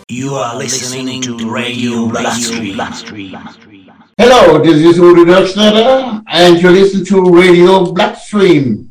You are listening to Radio Bloodstream. Hello, this is Uri Docksnatter, and you listen to Radio Blackstream.